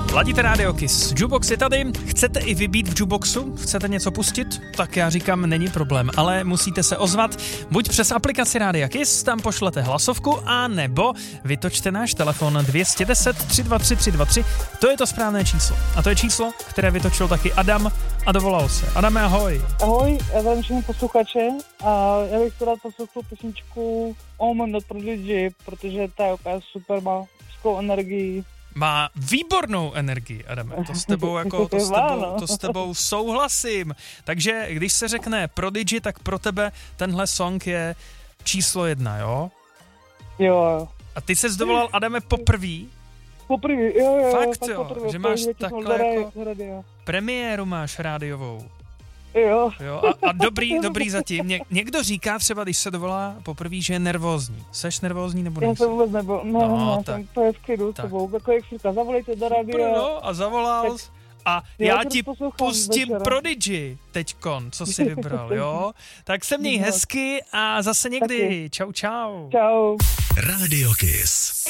Ladíte Radio Kiss. Jukebox je tady. Chcete i vybít v Jukeboxu? Chcete něco pustit? Tak já říkám, není problém, ale musíte se ozvat. Buď přes aplikaci Radio Kiss, tam pošlete hlasovku, a nebo vytočte náš telefon 210 323 323. To je to správné číslo. A to je číslo, které vytočil taky Adam a dovolal se. Adame, ahoj. Ahoj, já zdravím všechny posluchače a já bych to rád poslouchal písničku Omen od Prodigy, protože ta je úplně super, má všechnou energii. Má výbornou energii, Adame, to s tebou souhlasím. Takže když se řekne Prodigy, tak pro tebe tenhle song je číslo 1, jo? Jo. A ty ses dovolal, Adame, poprvý? Poprvý, jo. Fakt jo, že máš takhle jako premiéru máš rádiovou. Jo. A dobrý zatím. Někdo říká třeba, když se dovolá poprvé, že je nervózní. Seš nervózní nebo nejsi? Já jsem vůbec nebyl. No, tak, to je v klidu s tebou. Jako jak říká, zavolejte do rádia. No, a zavolal jsi. A já ti pustím Prodigy teďkon, co jsi vybral, jo? Tak se měj hezky a zase někdy. Čau. Čau. Radio Kiss.